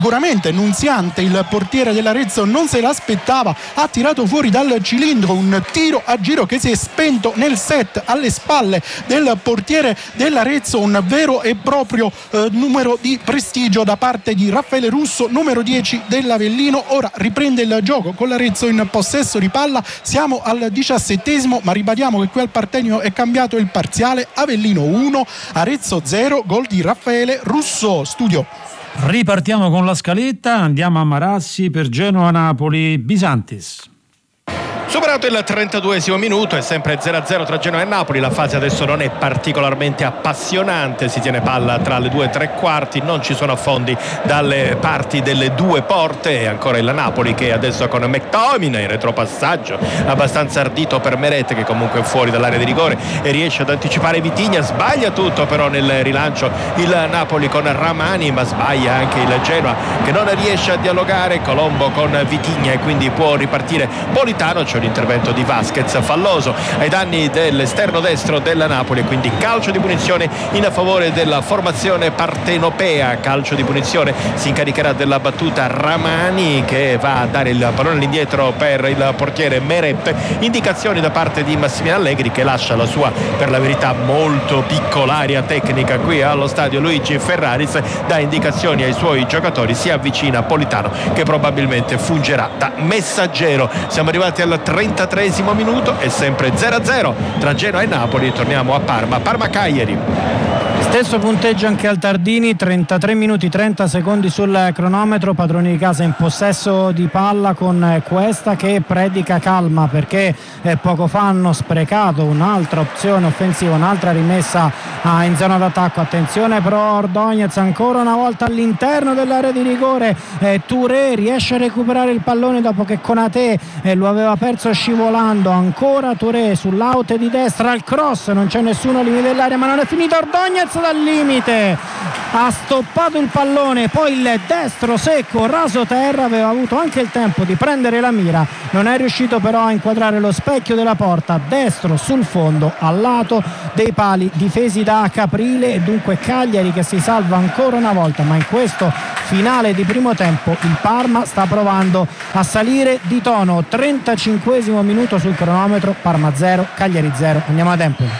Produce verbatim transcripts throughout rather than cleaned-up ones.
Sicuramente Nunziante, il portiere dell'Arezzo, non se l'aspettava, ha tirato fuori dal cilindro un tiro a giro che si è spento nel set alle spalle del portiere dell'Arezzo, un vero e proprio eh, numero di prestigio da parte di Raffaele Russo, numero dieci dell'Avellino. Ora riprende il gioco con l'Arezzo in possesso di palla, siamo al diciassettesimo, ma ribadiamo che qui al Partenio è cambiato il parziale: Avellino uno, Arezzo zero, gol di Raffaele Russo. Studio. Ripartiamo con la scaletta, andiamo a Marassi per Genoa-Napoli. Bisantis. Superato il trentaduesimo minuto, è sempre zero a zero tra Genoa e Napoli. La fase adesso non è particolarmente appassionante, si tiene palla tra le due e tre quarti, non ci sono affondi dalle parti delle due porte. E ancora il Napoli che adesso con McTominay, retropassaggio abbastanza ardito per Meret, che comunque è fuori dall'area di rigore e riesce ad anticipare Vitinha. Sbaglia tutto però nel rilancio il Napoli con Ramani, ma sbaglia anche il Genoa che non riesce a dialogare Colombo con Vitinha, e quindi può ripartire Politano. C'è l'intervento di Vasquez falloso ai danni dell'esterno destro della Napoli, e quindi calcio di punizione in favore della formazione partenopea. Calcio di punizione, si incaricherà della battuta Ramani, che va a dare il pallone all'indietro per il portiere Meret. Indicazioni da parte di Massimiliano Allegri, che lascia la sua, per la verità, molto piccola area tecnica qui allo stadio Luigi Ferraris, dà indicazioni ai suoi giocatori, si avvicina a Politano che probabilmente fungerà da messaggero. Siamo arrivati al trentatreesimo minuto, è sempre zero a zero tra Genoa e Napoli. Torniamo a Parma, Parma Cagliari. Stesso punteggio anche al Tardini, trentatré minuti trenta secondi sul cronometro. Padroni di casa in possesso di palla con Cuesta che predica calma, perché eh, poco fa hanno sprecato un'altra opzione offensiva, un'altra rimessa ah, in zona d'attacco. Attenzione però Ordóñez ancora una volta all'interno dell'area di rigore. eh, Touré riesce a recuperare il pallone dopo che Konaté eh, lo aveva perso scivolando. Ancora Touré sull'out di destra, al cross, non c'è nessuno al limite dell'area, ma non è finito. Ordóñez dal limite ha stoppato il pallone, poi il destro secco raso terra, aveva avuto anche il tempo di prendere la mira, non è riuscito però a inquadrare lo specchio della porta. Destro sul fondo al lato dei pali difesi da Caprile, e dunque Cagliari che si salva ancora una volta, ma in questo finale di primo tempo il Parma sta provando a salire di tono. trentacinquesimo minuto sul cronometro, Parma zero, Cagliari zero. Andiamo ad Empoli.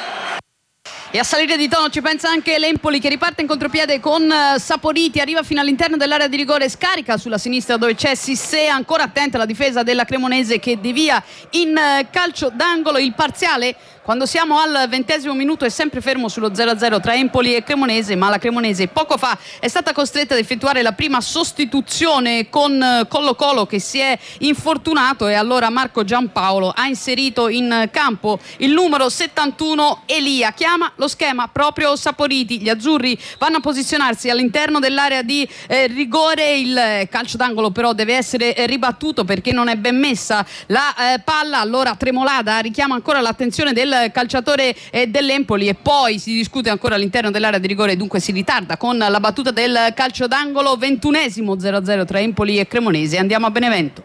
E a salire di tono ci pensa anche l'Empoli, che riparte in contropiede con Saporiti, arriva fino all'interno dell'area di rigore, scarica sulla sinistra dove c'è Sissé, ancora attenta alla difesa della Cremonese che devia in calcio d'angolo. Il parziale, quando siamo al ventesimo minuto, è sempre fermo sullo zero a zero tra Empoli e Cremonese, ma la Cremonese poco fa è stata costretta ad effettuare la prima sostituzione con Colo Colo che si è infortunato, e allora Marco Giampaolo ha inserito in campo il numero settantuno Elia. Chiama lo schema proprio Saporiti, gli azzurri vanno a posizionarsi all'interno dell'area di eh, rigore. Il calcio d'angolo però deve essere eh, ribattuto perché non è ben messa la eh, palla. Allora Tremolada richiama ancora l'attenzione del calciatore eh, dell'Empoli, e poi si discute ancora all'interno dell'area di rigore, dunque si ritarda con la battuta del calcio d'angolo. Ventunesimo, zero a zero tra Empoli e Cremonese. Andiamo a Benevento.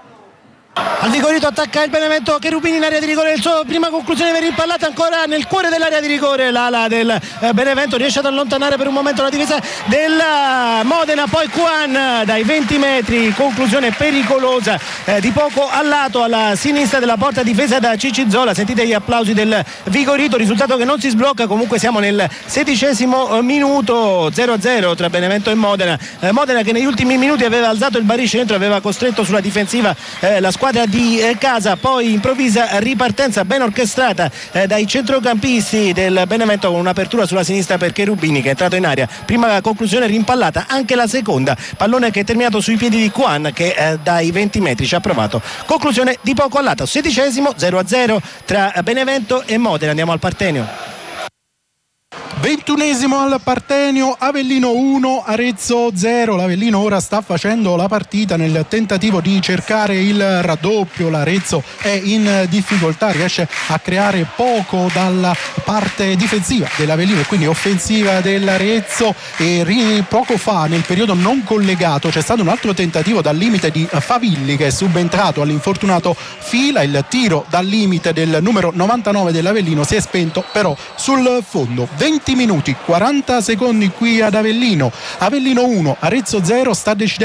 Al Vigorito attacca il Benevento, Cherubini in area di rigore, il suo prima conclusione per impallata ancora nel cuore dell'area di rigore. L'ala del Benevento riesce ad allontanare per un momento la difesa del Modena, poi Quan dai venti metri, conclusione pericolosa eh, di poco al lato alla sinistra della porta, difesa da Cicizzola. Sentite gli applausi del Vigorito, risultato che non si sblocca. Comunque siamo nel sedicesimo minuto, zero a zero tra Benevento e Modena. eh, Modena che negli ultimi minuti aveva alzato il baricentro, aveva costretto sulla difensiva eh, la squadra di eh, casa, poi improvvisa ripartenza ben orchestrata eh, dai centrocampisti del Benevento, con un'apertura sulla sinistra per Cherubini che è entrato in area, prima conclusione rimpallata, anche la seconda, pallone che è terminato sui piedi di Quan che eh, dai venti metri ci ha provato, conclusione di poco al lato. Sedicesimo, zero a zero tra Benevento e Modena. Andiamo al Partenio. ventunesimo al Partenio, Avellino uno, Arezzo zero. L'Avellino ora sta facendo la partita nel tentativo di cercare il raddoppio. L'Arezzo è in difficoltà, riesce a creare poco dalla parte difensiva dell'Avellino e quindi offensiva dell'Arezzo. E ri- poco fa, nel periodo non collegato, c'è stato un altro tentativo dal limite di Favilli, che è subentrato all'infortunato Fila. Il tiro dal limite del numero novantanove dell'Avellino si è spento però sul fondo. venti minuti quaranta secondi qui ad Avellino. Avellino uno, Arezzo zero. Sta decidendo